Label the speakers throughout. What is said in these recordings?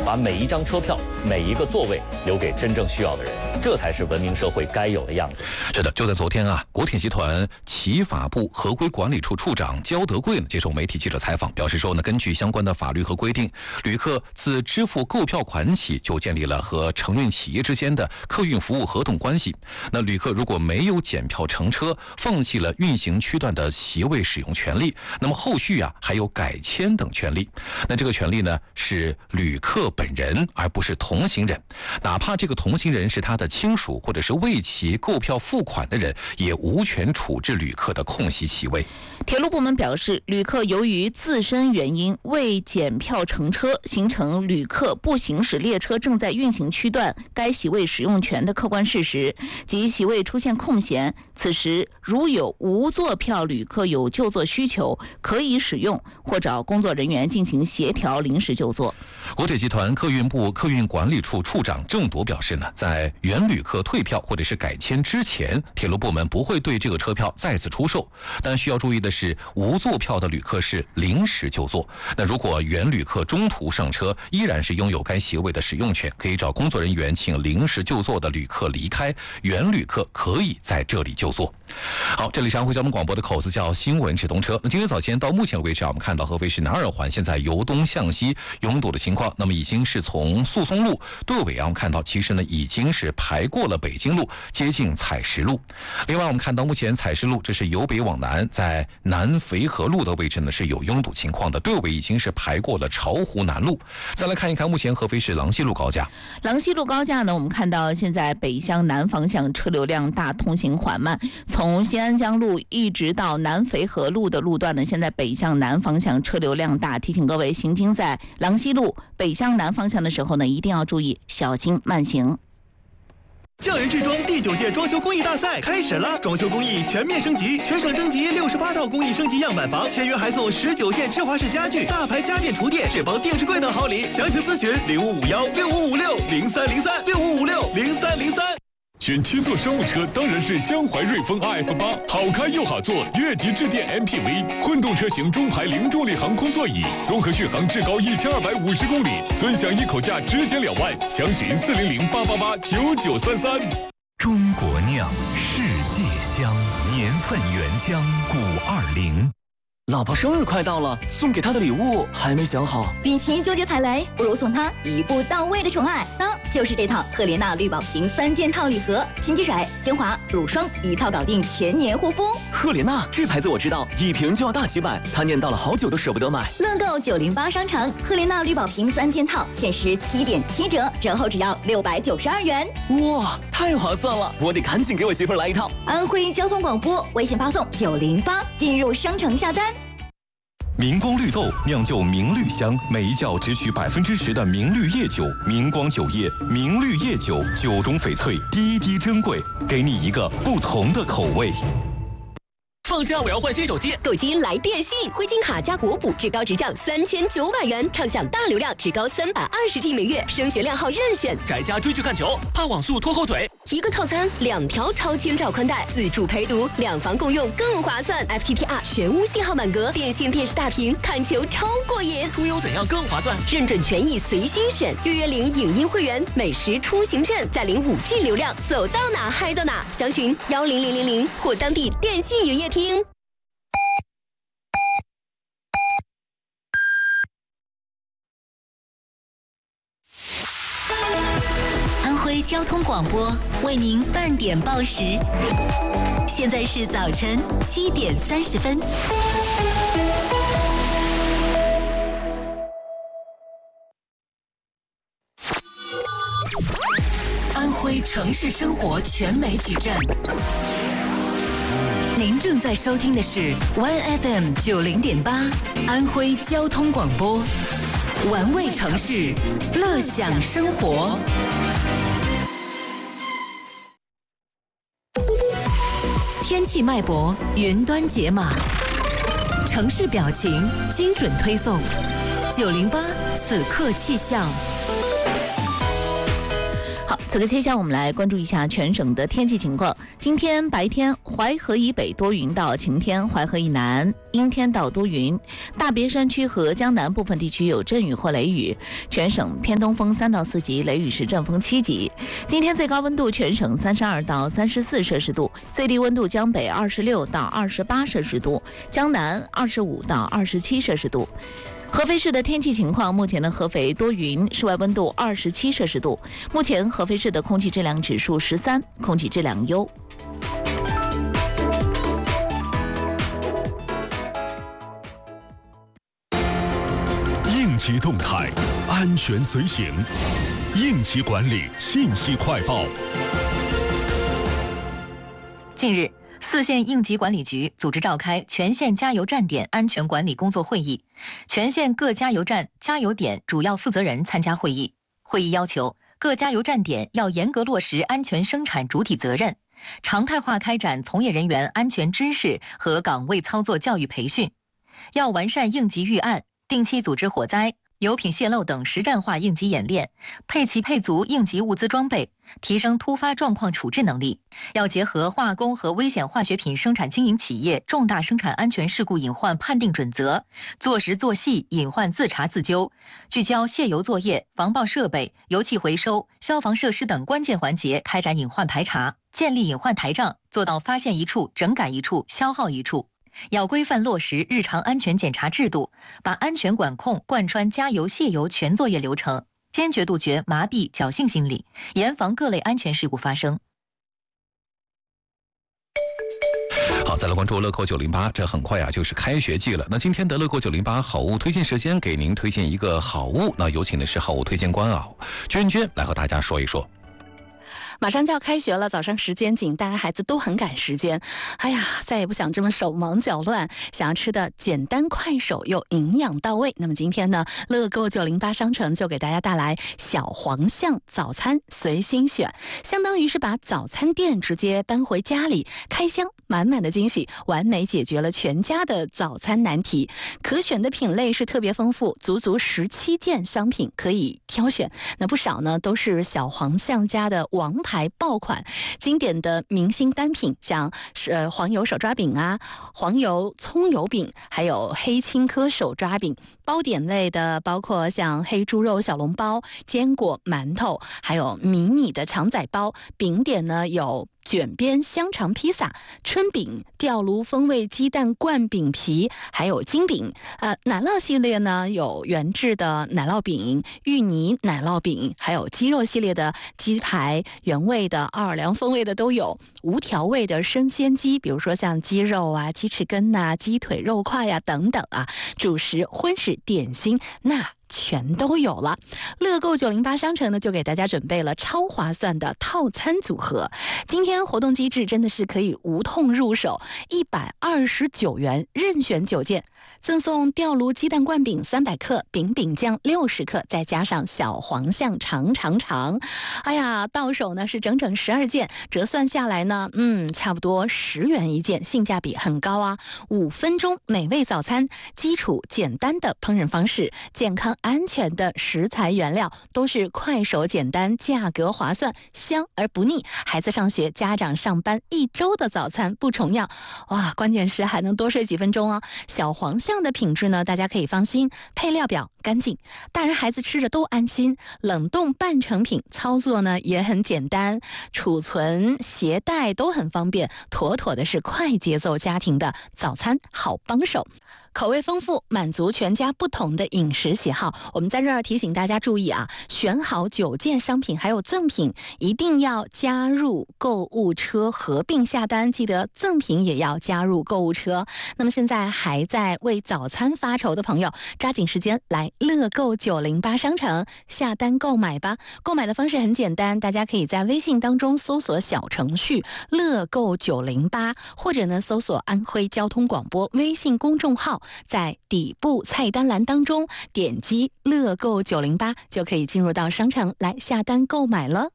Speaker 1: 把每一张车票、每一个座位留给真正需要的人，这才是文明社会该有的样子。
Speaker 2: 是的，就在昨天啊，国铁集团企法部合规管理处处长焦德贵接受媒体记者采访，表示说呢，根据相关的法律和规定，旅客自支付购票款起就建立了和承运企业之间的客运服务合同关系。那旅客如果没有检票乘车，放弃了运行区段的席位使用权利，那么后续啊还有改签等权利。那这个权利呢是旅客本人，而不是同行人。哪怕这个同行人是他的亲属或者是为其购票付款的人，也无权处置旅客的空席席位。
Speaker 3: 铁路部门表示，旅客由于自身原因未检票乘车，形成旅客不行使列车正在运行区段该席位使用权的客观事实，即席位出现空闲，此时如有无座票旅客有就座需求，可以使用或找工作人员进行协调临时就座。
Speaker 2: 国铁集团客运部客运管理处处长郑铎表示呢，在原旅客退票或者是改签之前，铁路部门不会对这个车票再次出售。但需要注意的是，无座票的旅客是临时就座。那如果原旅客中途上车，依然是拥有该席位的使用权，可以找工作人员请临时就座的旅客离开，原旅客可以在这里就座。好，这里是安徽交通广播的口子叫新闻直通车。那今天早间到目前为止我们看到合肥市南二环现在由东向西拥堵的情况，那么已经是从宿松路队尾我们看到其实呢已经是排过了北京路，接近采石路。另外我们看到目前采石路这是由北往南，在南淝河路的位置呢是有拥堵情况的，队尾已经是排过了巢湖南路。再来看一看目前合肥市郎溪路高架。
Speaker 3: 郎溪路高架呢，我们看到现在北向南方向车流量大，通行缓慢，从新安江路一直到南淝河路的路段呢，现在北向南方向车流量大，提醒各位行经在郎溪路北向南方向的时候呢，一定要注意小心慢行。
Speaker 4: 匠人制装第9届装修工艺大赛开始了，装修工艺全面升级，全省征集68套工艺升级样板房，签约还送19件智华式家具、大牌家电厨电、智邦电视柜等好礼。详情咨询05516556055665560303。
Speaker 5: 选7座商务车当然是江淮瑞风 RF8， 好开又好坐，越级致电 MPV， 混动车型中排零重力航空座椅，综合续航至高1250公里，尊享一口价直减2万，详询40088889933。
Speaker 6: 中国酿，世界香，年份原浆520。
Speaker 7: 老婆生日快到了，送给她的礼物还没想好。
Speaker 8: 与其纠结踩雷，不如送她一步到位的宠爱。就是这套赫莲娜绿宝瓶3件套礼盒，清洁水、精华、乳霜一套搞定全年护肤。
Speaker 7: 赫莲娜这牌子我知道，一瓶就要大几百，她念叨了好久都舍不得买。
Speaker 8: 乐购908商城赫莲娜绿宝瓶3件套限时7.7折，折后只要692元。
Speaker 7: 哇，太划算了！我得赶紧给我媳妇来一套。
Speaker 8: 安徽交通广播微信发送908进入商城下单。
Speaker 6: 明光绿豆酿就明绿香，每一窖只取10%的明绿叶酒，明光酒业明绿叶酒，酒中翡翠，滴滴珍贵，给你一个不同的口味。
Speaker 9: 放假我要换新手机，
Speaker 10: 购机来电信，汇金卡加国补，至高直降3900元，畅享大流量，至高320G 每月，升学量号任选。
Speaker 9: 宅家追剧看球，怕网速拖后腿，
Speaker 10: 一个套餐2条超千兆宽带，自助陪读，2房共用更划算。FTTR 全屋信号满格，电信电视大屏，看球超过瘾。
Speaker 9: 出游怎样更划算？
Speaker 10: 认准权益随心选，预约领影音会员，美食出行券，再领5G 流量，走到哪嗨到哪。详询10000或当地电信营业厅。
Speaker 11: 安徽交通广播为您半点报时，现在是早晨7点30分。安徽城市生活全媒体站，您正在收听的是 1FM 90.8安徽交通广播，玩味城市，乐享生活。天气脉搏，云端解码，城市表情，精准推送。908此刻气象。
Speaker 3: 好，此刻接下来我们来关注一下全省的天气情况。今天白天淮河以北多云到晴天，淮河以南阴天到多云，大别山区和江南部分地区有阵雨或雷雨，全省偏东风3到4级，雷雨时阵风7级。今天最高温度全省32到34摄氏度，最低温度江北26到28摄氏度，江南25到27摄氏度。合肥市的天气情况，目前的合肥多云，室外温度27摄氏度。目前合肥市的空气质量指数13，空气质量优。
Speaker 5: 应急动态，安全随行，应急管理信息快报。
Speaker 12: 近日，4县应急管理局组织召开全县加油站点安全管理工作会议，全县各加油站、加油点主要负责人参加会议。会议要求各加油站点要严格落实安全生产主体责任，常态化开展从业人员安全知识和岗位操作教育培训，要完善应急预案，定期组织火灾、油品泄漏等实战化应急演练，配齐配足应急物资装备，提升突发状况处置能力。要结合化工和危险化学品生产经营企业重大生产安全事故隐患判定准则，做实做细隐患自查自纠，聚焦卸油作业、防爆设备、油气回收、消防设施等关键环节开展隐患排查，建立隐患台账，做到发现一处整改一处，消耗一处。要规范落实日常安全检查制度，把安全管控贯穿加油卸油全作业流程，坚决杜绝麻痹侥幸心理，严防各类安全事故发生。
Speaker 2: 好，再来关注乐购908，这很快就是开学季了。那今天的乐购908好物推荐时间，给您推荐一个好物。那有请的是好物推荐官娟娟来和大家说一说。
Speaker 13: 马上就要开学了，早上时间紧，当然孩子都很赶时间。哎呀，再也不想这么手忙脚乱，想要吃的简单快手又营养到位。那么今天呢，乐购908商城就给大家带来小黄象早餐随心选，相当于是把早餐店直接搬回家里，开箱满满的惊喜，完美解决了全家的早餐难题。可选的品类是特别丰富，足17件商品可以挑选。那不少呢都是小黄象家的王牌爆款，经典的明星单品，像是黄油手抓饼啊、黄油葱油饼，还有黑青稞手抓饼。包点类的包括像黑猪肉小笼包、坚果馒头，还有迷你的肠仔包。饼点呢有卷边香肠披萨、春饼、吊炉风味鸡蛋灌饼皮，还有金饼。奶酪系列呢有原制的奶酪饼、芋泥奶酪饼，还有鸡肉系列的鸡排，原味的、奥尔良风味的都有，无调味的生鲜鸡，比如说像鸡肉啊、鸡翅根啊、鸡腿肉块呀等等啊，主食、荤食、点心那全都有了。乐购908商城呢就给大家准备了超划算的套餐组合，今天活动机制真的是可以无痛入手，129元任选9件，赠送吊炉鸡蛋灌饼300克、饼酱60克，再加上小黄象长。哎呀，到手呢是整整12件，折算下来呢差不多10元一件，性价比很高啊。5分钟美味早餐，基础简单的烹饪方式，健康安全的食材原料，都是快手简单，价格划算，香而不腻。孩子上学，家长上班，1周的早餐不重样。哇，关键是还能多睡几分钟啊！小黄象的品质呢，大家可以放心，配料表干净，大人孩子吃着都安心。冷冻半成品，操作呢也很简单，储存携带都很方便，妥妥的是快节奏家庭的早餐好帮手。口味丰富，满足全家不同的饮食喜好。我们在这儿提醒大家注意啊，选好9件商品还有赠品，一定要加入购物车合并下单，记得赠品也要加入购物车。那么现在还在为早餐发愁的朋友，抓紧时间来乐购908商城下单购买吧。购买的方式很简单，大家可以在微信当中搜索小程序乐购908，或者呢搜索安徽交通广播微信公众号，在底部菜单栏当中点击乐购908，就可以进入到商城来下单购买了。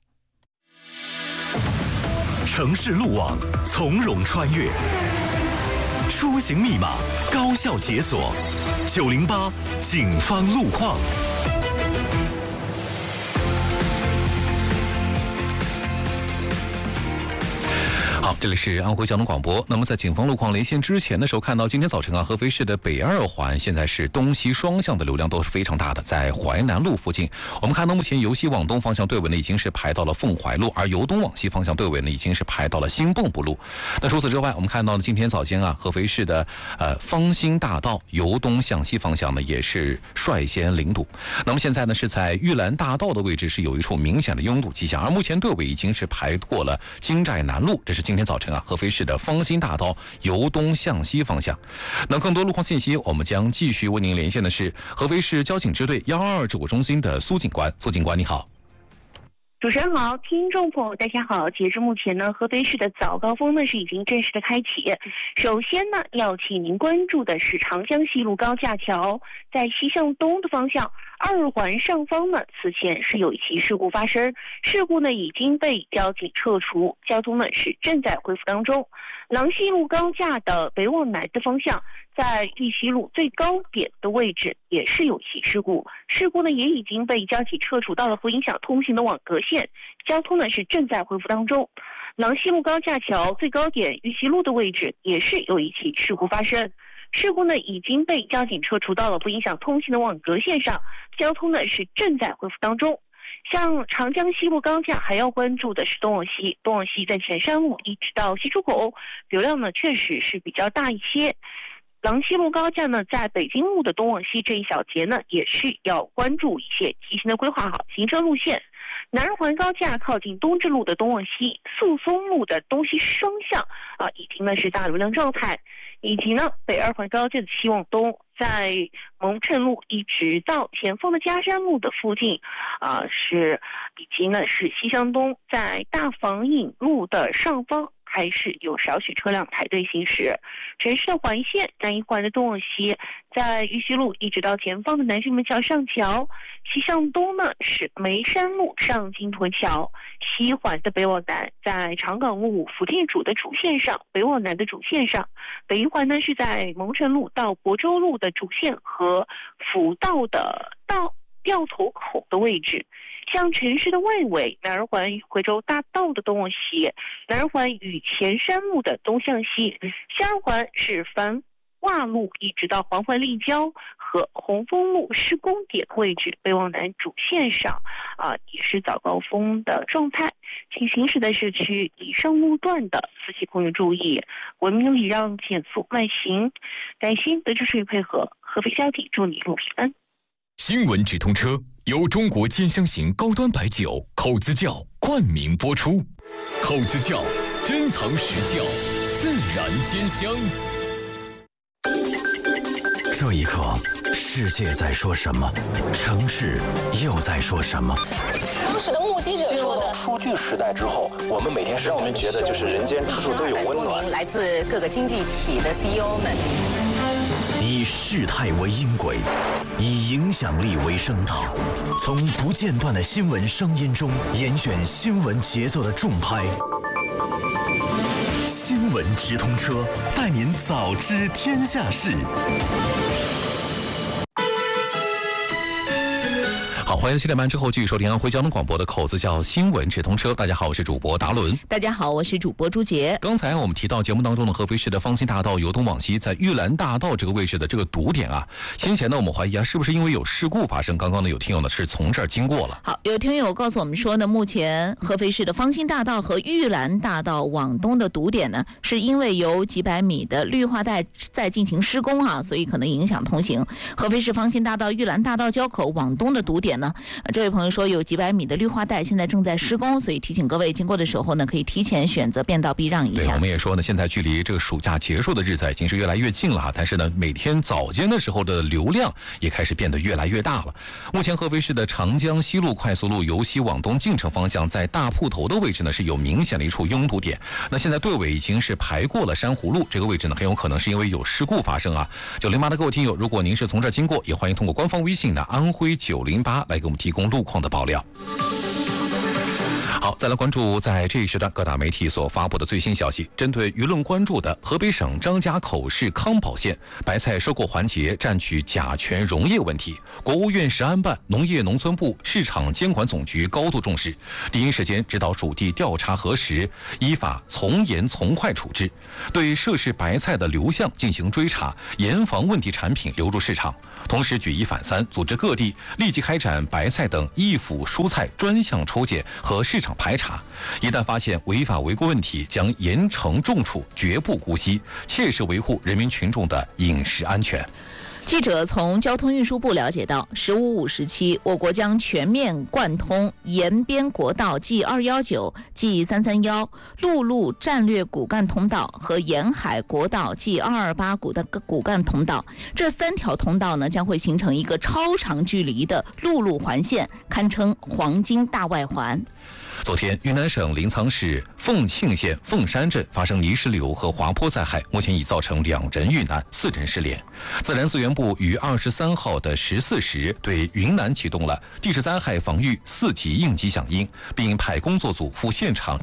Speaker 14: 城市路网从容穿越，出行密码高效解锁，908警方路况。
Speaker 2: 这里是安徽交通广播。那么在警方路况连线之前的时候，看到今天早晨合肥市的北二环现在是东西双向的流量都是非常大的，在淮南路附近，我们看到目前由西往东方向队尾呢已经是排到了凤淮路，而由东往西方向队尾呢已经是排到了新蚌埠路。那除此之外，我们看到呢今天早间合肥市的方兴大道由东向西方向呢也是率先零堵。那么现在呢是在玉兰大道的位置是有一处明显的拥堵迹象，而目前队尾已经是排过了京寨南路，这是今天早晨合肥市的方兴大道由东向西方向。那更多路况信息，我们将继续为您连线的是合肥市交警支队122指挥中心的苏警官。苏警官，你好。
Speaker 15: 主持人好，听众朋友大家好。截至目前呢，合肥市的早高峰呢是已经正式的开启。首先呢，要请您关注的是长江西路高架桥，在西向东的方向2环上方呢，此前是有一起事故发生，事故呢已经被交警撤除，交通呢是正在恢复当中。廊西路高架的北往南的方向，在玉溪路最高点的位置也是有起事故，事故呢也已经被交警撤除到了不影响通行的网格线，交通呢是正在恢复当中。廊西路高架桥最高点玉溪路的位置也是有一起事故发生，事故呢已经被交警撤除到了不影响通行的网格线上，交通呢是正在恢复当中。像长江西路高架还要关注的是东往西，东往西在前山路一直到西出口流量呢确实是比较大一些。廊西路高架呢在北京路的东往西这一小节呢也是要关注一些，提前的规划好行车路线。南二环高架靠近东直路的东往西，塑封路的东西双向已经呢是大流量状态，以及呢北二环高架的西往东，在蒙城路一直到前方的嘉山路的附近是以及呢是西向东，在大房引路的上方还是有少许车辆排队行驶。城市的环线南一环的东往西，在玉溪路一直到前方的南浔门桥上桥，西向东呢是眉山路上金屯桥，西环的北往南，在长岗路福建主的主线上，北往南的主线上，北一环呢是在蒙城路到亳州路的主线和辅道的掉头口的位置。像城市的外围，南二环与惠州大道的东往西，南二环与前山路的东向西，西二环是繁华路一直到环环立交和红枫路施工点位置，北往南主线上也是早高峰的状态。请行驶的社区以上路段的司机朋友注意，文明礼让，减速慢行。感谢德智水配合，合肥交警祝你路平安。
Speaker 5: 新闻直通车由中国兼香型高端白酒口子窖冠名播出，口子窖珍藏实窖，自然兼香。
Speaker 16: 这一刻，世界在说什么？城市又在说什么？
Speaker 17: 当时的目击者说的，
Speaker 18: 数据时代之后，我们每天让我们觉得就是人间处处都有温暖。
Speaker 17: 来自各个经济体的 CEO 们，
Speaker 16: 以事态为音轨，以影响力为声道，从不间断的新闻声音中严选新闻节奏的重拍。新闻直通车，带您早知天下事。
Speaker 2: 好，欢迎7点半之后继续收听安徽交通广播的口子窖新闻直通车。大家好，我是主播达伦。
Speaker 3: 大家好，我是主播朱杰。
Speaker 2: 刚才我们提到节目当中的合肥市的方兴大道由东往西，在玉兰大道这个位置的这个堵点先前呢我们怀疑是不是因为有事故发生？刚刚呢有听友呢是从这儿经过了。
Speaker 3: 好，有听友告诉我们说呢，目前合肥市的方兴大道和玉兰大道往东的堵点呢，是因为有几百米的绿化带在进行施工所以可能影响通行。合肥市方兴大道玉兰大道交口往东的堵点呢，这位朋友说有几百米的绿化带现在正在施工，所以提醒各位经过的时候呢，可以提前选择变道避让一下。
Speaker 2: 对，我们也说呢，现在距离这个暑假结束的日子已经是越来越近了但是呢，每天早间的时候的流量也开始变得越来越大了。目前合肥市的长江西路快速路由西往东进城方向，在大铺头的位置呢是有明显的一处拥堵点。那现在队尾已经是排过了珊瑚路这个位置呢，很有可能是因为有事故发生908的各位听友，如果您是从这儿经过，也欢迎通过官方微信的安徽908来给我们提供路况的爆料。 好，再来关注在这一时段各大媒体所发布的最新消息。针对舆论关注的河北省张家口市康保县白菜收购环节占据甲醛溶液问题，国务院食安办、农业农村部市场监管总局高度重视，第一时间指导属地调查核实，依法从严从快处置，对涉事白菜的流向进行追查，严防问题产品流入市场。同时举一反三，组织各地立即开展白菜等易腐蔬菜专项抽检和市场排查，一旦发现违法违规问题，将严惩重处，绝不姑息，切实维护人民群众的饮食安全。
Speaker 3: 记者从交通运输部了解到，15、57，我国将全面贯通沿边国道 G219、G331、陆路战略骨干通道和沿海国道 G228骨干通道。这3条通道呢，将会形成一个超长距离的陆路环线，堪称黄金大外环。
Speaker 2: 昨天，云南省临沧市凤庆县凤山镇发生泥石流和滑坡灾害，目前已造成2人遇难，4人失联。自然资源部于23号的14时对云南启动了地质灾害防御4级应急响应，并派工作组赴现场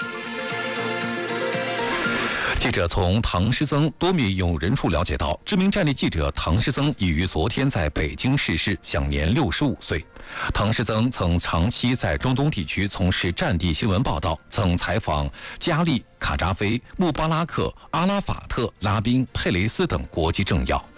Speaker 2: 记者从唐诗曾多名用人处了解到，知名战地记者唐诗曾已于昨天在北京逝世，享年65岁。唐诗曾曾长期在中东地区从事战地新闻报道，曾采访加利、卡扎菲、穆巴拉克、阿拉法特、拉宾、佩雷斯等国际政要。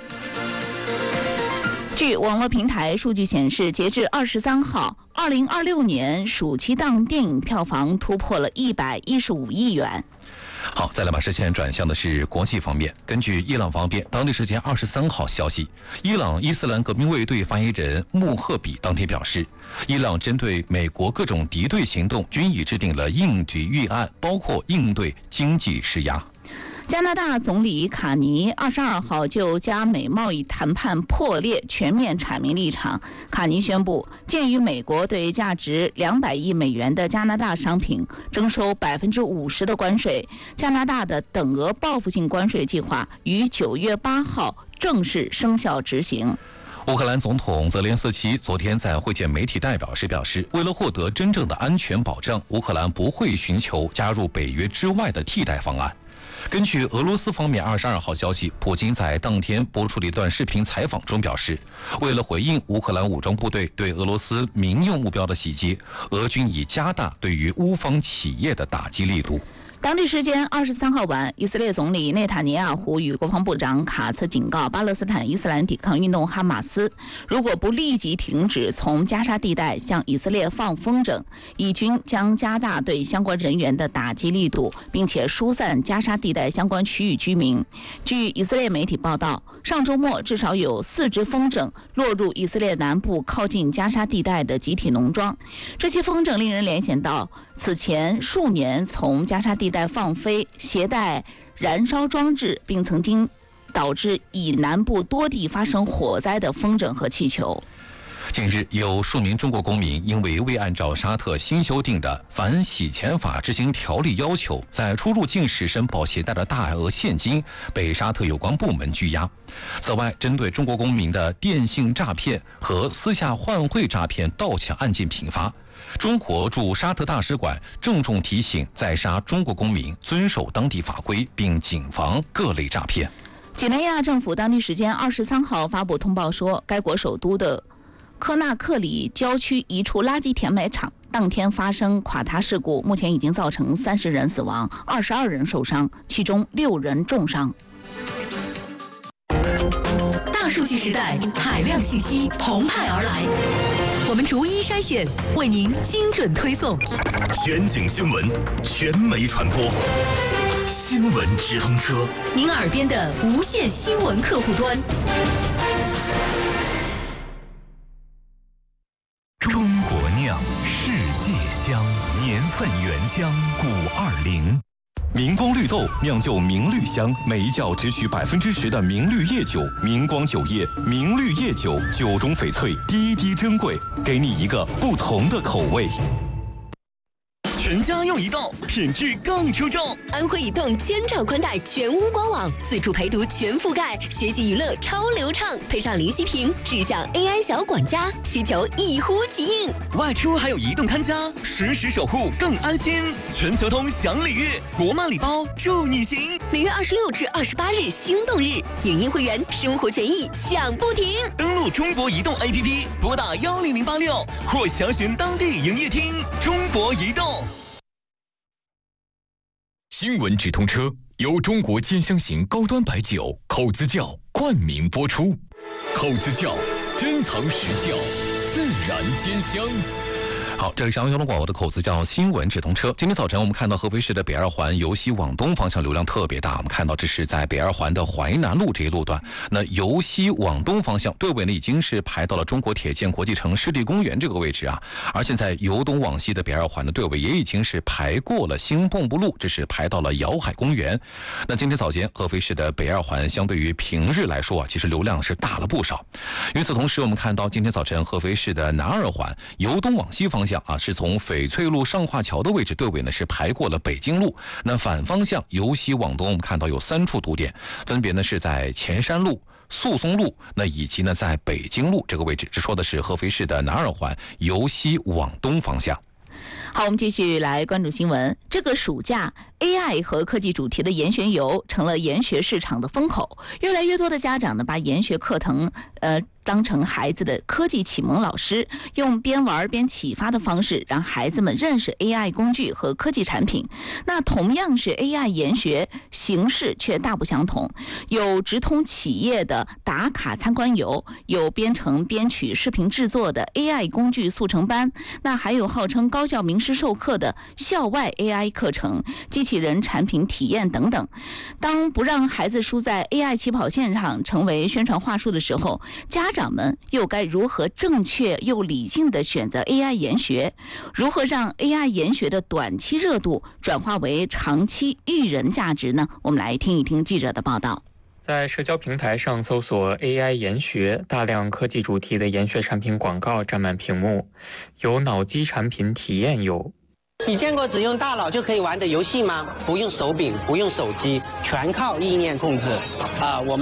Speaker 3: 据网络平台数据显示，截至23号，2026年暑期档电影票房突破了115亿元。
Speaker 2: 好，再来把视线转向的是国际方面。根据伊朗方面当地时间23号消息，伊朗伊斯兰革命卫队发言人穆赫比当天表示，伊朗针对美国各种敌对行动均已制定了应对预案，包括应对经济施压。
Speaker 3: 加拿大总理卡尼22号就加美贸易谈判破裂全面阐明立场。卡尼宣布，鉴于美国对价值200亿美元的加拿大商品征收50%的关税，加拿大的等额报复性关税计划于9月8号正式生效执行。
Speaker 2: 乌克兰总统泽连斯基昨天在会见媒体代表时表示，为了获得真正的安全保障，乌克兰不会寻求加入北约之外的替代方案。根据俄罗斯方面22号消息，普京在当天播出的一段视频采访中表示，为了回应乌克兰武装部队对俄罗斯民用目标的袭击，俄军已加大对于乌方企业的打击力度。
Speaker 3: 当地时间23号晚，以色列总理内塔尼亚胡与国防部长卡茨警告巴勒斯坦伊斯兰抵抗运动哈马斯，如果不立即停止从加沙地带向以色列放风筝，以军将加大对相关人员的打击力度，并且疏散加沙地带相关区域居民。据以色列媒体报道，上周末至少有4只风筝落入以色列南部靠近加沙地带的集体农庄。这些风筝令人联想到此前数年从加沙地带放飞携带燃烧装置，并曾经导致以南部多地发生火灾的风筝和气球。
Speaker 2: 近日，有数名中国公民因为未按照沙特新修订的反洗钱法执行条例要求，在出入境时申报携带的大额现金，被沙特有关部门拘押。此外，针对中国公民的电信诈骗和私下换汇诈骗盗抢案件频发，中国驻沙特大使馆郑重提醒在沙中国公民遵守当地法规，并谨防各类诈骗。
Speaker 3: 几内亚政府当地时间23号发布通报说，该国首都的科纳克里郊区一处垃圾填埋场当天发生垮塌事故，目前已经造成30人死亡，22人受伤，其中6人重伤。
Speaker 11: 大数据时代，海量信息澎湃而来，我们逐一筛选，为您精准推送。
Speaker 14: 全景新闻，全媒传播，新闻直通车，
Speaker 11: 您耳边的无线新闻客户端。
Speaker 14: 中国酿，世界香，年份原浆520。
Speaker 6: 明光绿豆酿就明绿香，每一窖只取10%的明绿叶酒，明光酒业明绿叶酒，酒中翡翠，滴滴珍贵，给你一个不同的口味。
Speaker 14: 全
Speaker 7: 全家用移动，品质更出众。
Speaker 10: 安徽移动千兆宽带全屋官网，自助陪读全覆盖，学习娱乐超流畅，配上零息屏，智享 AI 小管家，需求一呼即应。
Speaker 7: 外出还有移动看家，实时守护更安心。全球通享礼遇，国漫礼包祝你行。
Speaker 10: 6月26至28日心动日，影音会员生活权益享不停。
Speaker 7: 登录中国移动 APP， 拨打10086或详询当地营业厅。中国移动。
Speaker 5: 新闻直通车由中国兼香型高端白酒口子窖冠名播出。口子窖，珍藏实窖，自然兼香。
Speaker 2: 好，这里是阳光交通广播的口子叫新闻直通车。今天早晨我们看到合肥市的北二环由西往东方向流量特别大，我们看到这是在北二环的淮南路这一路段，那由西往东方向队尾呢已经是排到了中国铁建国际城湿地公园这个位置啊，而现在由东往西的北二环的队尾也已经是排过了新蚌埠路，这是排到了瑶海公园。那今天早间合肥市的北二环相对于平日来说啊，其实流量是大了不少。与此同时，我们看到今天早晨合肥市的南二环由东往西方向啊，是从翡翠路上化桥的位置队尾呢是排过了北京路。那反方向由西往东，我们看到有3处堵点，分别呢是在前山路、宿松路，那以及呢在北京路这个位置。这说的是合肥市的南二环由西往东方向。
Speaker 3: 好，我们继续来关注新闻。这个暑假 AI 和科技主题的研学游成了研学市场的风口，越来越多的家长呢把研学课程当成孩子的科技启蒙老师，用边玩边启发的方式让孩子们认识 AI 工具和科技产品。那同样是 AI 研学，形式却大不相同，有直通企业的打卡参观游，有编程编曲视频制作的 AI 工具速成班，那还有号称高校名师授课的校外 AI 课程、机器人产品体验等等。当不让孩子输在 AI 起跑线上成为宣传话术的时候，家长们又该如何正确又理性地选择 AI 研学？如何让 AI 研学的短期热度转化为长期育人价值呢？我们来听一听记者的报道。
Speaker 19: 在社交平台上搜索 AI 研学，大量科技主题的研学产品广告占满屏幕，有脑机产品体验游。
Speaker 20: 你见过只用大脑就可以玩的游戏吗？不用手柄，不用手机，全靠意念控制。我们